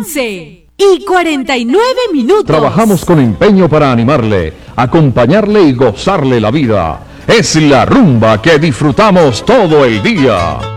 11:49. Trabajamos con empeño para animarle, acompañarle y gozarle la vida. Es la rumba que disfrutamos todo el día.